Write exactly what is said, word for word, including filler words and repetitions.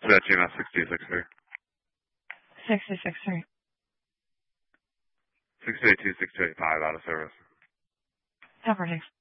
that G M S six two six three. six two six three. six two eight two, six two eight five out of service. Coverage.